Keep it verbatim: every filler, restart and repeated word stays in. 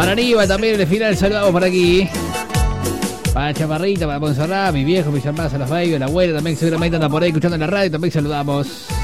Para Aníbal también en el final saludamos por aquí. Para Chaparrita, para Monserrat, mi viejo, mis hermanas, a los babios, la abuela también seguramente anda por ahí escuchando en la radio, también saludamos.